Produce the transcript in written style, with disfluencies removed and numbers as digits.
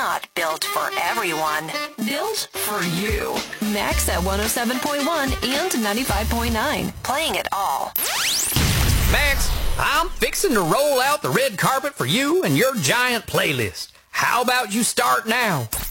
Not built for everyone. Built for you. Max at 107.1 and 95.9. Playing it all. Max, I'm fixing to roll out the red carpet for you and your giant playlist. How about you start now?